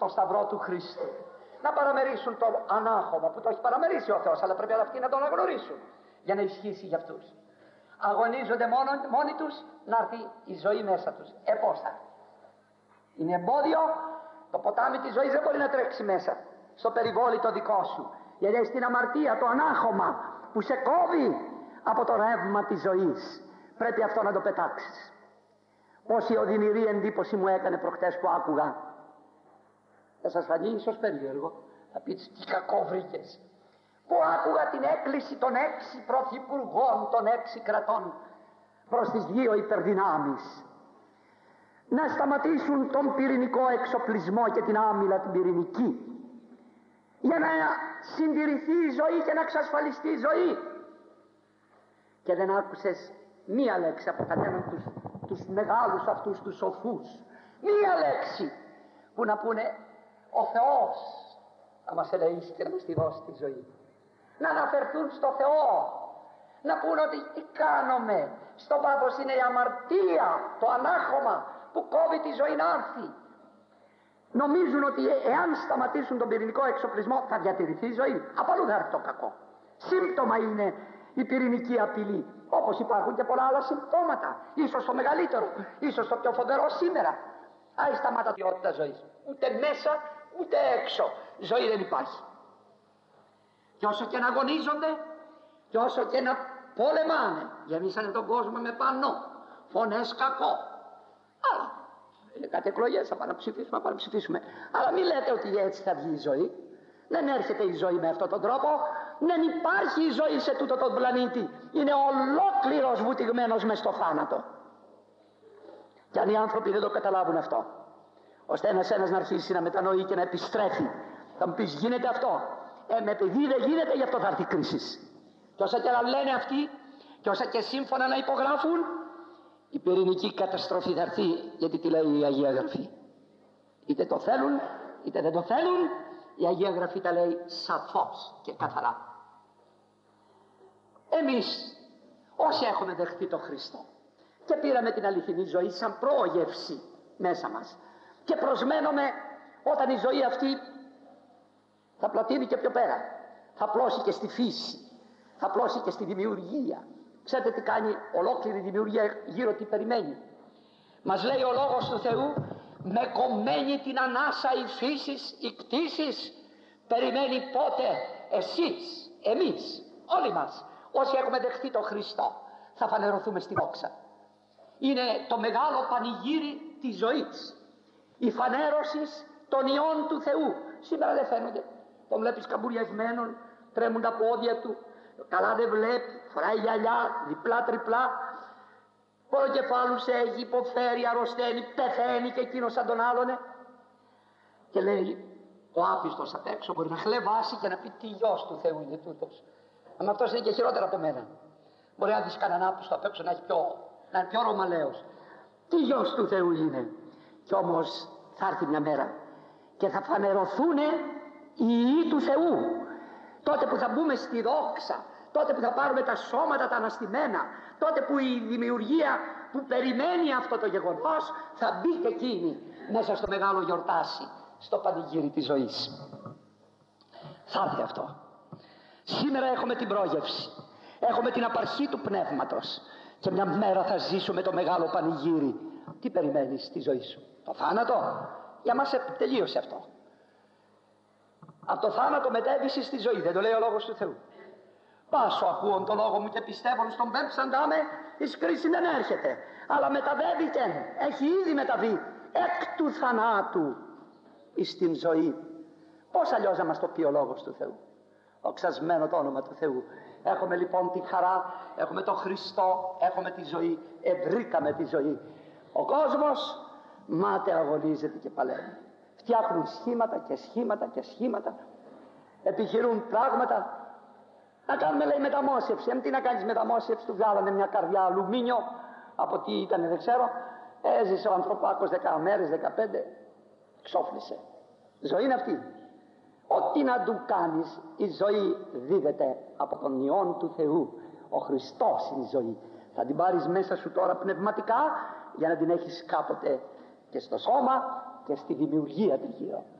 στο σταυρό του Χριστού. Να παραμερίσουν το ανάχωμα που το έχει παραμερίσει ο Θεός, αλλά πρέπει αυτοί να τον αναγνωρίσουν για να ισχύσει για αυτούς. Αγωνίζονται μόνοι τους να έρθει η ζωή μέσα τους. Πώς θα έρθει? Είναι εμπόδιο. Το ποτάμι της ζωής δεν μπορεί να τρέξει μέσα στο περιβόλι το δικό σου, γιατί είναι στην αμαρτία το ανάχωμα που σε κόβει από το ρεύμα της ζωής. Πρέπει αυτό να το πετάξεις. Πόση οδυνηρή εντύπωση μου έκανε προχτές που άκουγα. Θα σας φανεί ίσως περίεργο, θα πείτε τι κακό βρήκες, που άκουγα την έκκληση των 6 πρωθυπουργών των 6 κρατών προς τις 2 υπερδυνάμεις να σταματήσουν τον πυρηνικό εξοπλισμό και την άμυλα την πυρηνική, για να συντηρηθεί η ζωή και να εξασφαλιστεί η ζωή. Και δεν άκουσες μία λέξη από κανέναν τους μεγάλους αυτούς τους σοφούς, μία λέξη που να πούνε ο Θεός θα μας ελεήσει και να μας τη δώσει τη ζωή. Να αναφερθούν στο Θεό, να πούνε ότι τι κάνουμε, στο πάθος είναι η αμαρτία, το ανάχωμα που κόβει τη ζωή να έρθει. Νομίζουν ότι εάν σταματήσουν τον πυρηνικό εξοπλισμό θα διατηρηθεί η ζωή. Από αλλού θα έρθει το κακό. Σύμπτωμα είναι η πυρηνική απειλή, όπως υπάρχουν και πολλά άλλα συμπτώματα, ίσως το μεγαλύτερο, ίσως το πιο φοβερό σήμερα. Άι σταμάτα ποιότητα ζωής, ούτε μέσα ούτε έξω ζωή δεν υπάρχει. Και όσο και να αγωνίζονται και όσο και να πολεμάνε, γεμίσανε τον κόσμο με πανό, φωνές κακό, αλλά είναι κάτι εκλογές, θα πάμε να ψηφίσουμε, αλλά μην λέτε ότι έτσι θα βγει η ζωή. Δεν έρχεται η ζωή με αυτόν τον τρόπο, δεν υπάρχει η ζωή σε τούτο τον πλανήτη, είναι ολόκληρος βουτυγμένος μες στο θάνατο. Και αν οι άνθρωποι δεν το καταλάβουν αυτό, ώστε ένας να αρχίσει να μετανοεί και να επιστρέφει, θα μου πεις γίνεται αυτό? Με παιδί δεν γίνεται, γι' αυτό θα έρθει κρίση. Και όσα και να λένε αυτοί και όσα και σύμφωνα να υπογράφουν, η πυρηνική καταστροφή θα έρθει, γιατί τι λέει η Αγία Γραφή? Είτε το θέλουν είτε δεν το θέλουν, η Αγία Γραφή τα λέει σαφώς και καθαρά. Εμείς όσοι έχουμε δεχτεί τον Χριστό και πήραμε την αληθινή ζωή σαν πρόγευση μέσα μας και προσμένουμε όταν η ζωή αυτή θα πλατείνει και πιο πέρα, θα πλώσει και στη φύση, θα πλώσει και στη δημιουργία. Ξέρετε τι κάνει ολόκληρη δημιουργία γύρω, τι περιμένει? Μας λέει ο Λόγος του Θεού, με κομμένη την ανάσα η φύσης, η κτήσης, περιμένει πότε εσείς, εμείς, όλοι μας, όσοι έχουμε δεχτεί τον Χριστό, θα φανερωθούμε στη δόξα. Είναι το μεγάλο πανηγύρι της ζωής, η φανέρωση των ιών του Θεού. Σήμερα δεν φαίνονται, τον βλέπεις καμπουριασμένον, τρέμουν τα πόδια του, καλά δεν βλέπει, φοράει γυαλιά διπλά τριπλά, ποροκεφάλους έχει, υποφέρει, αρρωσταίνει, πεθαίνει και εκείνος σαν τον άλλον. Και λέει ο άπιστος απ' έξω μπορεί να χλεβάσει και να πει τι γιος του Θεού είναι τούτος. Αλλά αυτός είναι και χειρότερα από μένα. Μπορεί να δεις κανέναν άπιστο απ' έξω να είναι πιο ρωμαλαίος. Τι γιος του Θεού είναι? Κι όμως θα έρθει μια μέρα και θα φανερωθούν οι ιοί του Θεού. Τότε που θα μπούμε στη δόξα, τότε που θα πάρουμε τα σώματα τα αναστημένα, τότε που η δημιουργία που περιμένει αυτό το γεγονός θα μπει και εκείνη μέσα στο μεγάλο γιορτάσι, στο πανηγύρι της ζωής. Θα έρθει αυτό. Σήμερα έχουμε την πρόγευση, έχουμε την απαρχή του πνεύματος και μια μέρα θα ζήσουμε το μεγάλο πανηγύρι. Τι περιμένεις στη ζωή σου? Το θάνατο? Για μας τελείωσε αυτό. Από το θάνατο μετέβησες στη ζωή, δεν το λέει ο Λόγος του Θεού? Πάσο ακούων το λόγο μου και πιστεύουν στον πέμψαντά με, εις κρίση δεν έρχεται, αλλά μεταβέβηκεν, έχει ήδη μεταβεί εκ του θανάτου εις την ζωή. Πώς αλλιώς να μας το πει ο Λόγος του Θεού? Οξασμένο το όνομα του Θεού. Έχουμε λοιπόν τη χαρά, έχουμε τον Χριστό, έχουμε τη ζωή, ευρήκαμε τη ζωή. Ο κόσμος μάταια αγωνίζεται και παλεύει. Φτιάχνουν σχήματα και σχήματα και σχήματα, επιχειρούν πράγματα. Να κάνουμε λέει μεταμόσχευση. Τι να κάνεις μεταμόσχευση? Του βγάλανε μια καρδιά αλουμίνιο, από τι ήταν δεν ξέρω, έζησε ο ανθρωπάκος 10 μέρες, 15, ξόφλησε. Ζωή είναι αυτή. Ό,τι να του κάνεις, η ζωή δίδεται από τον Υιόν του Θεού. Ο Χριστός είναι η ζωή. Θα την πάρεις μέσα σου τώρα πνευματικά για να την έχεις κάποτε και στο σώμα και στη δημιουργία του γύρω.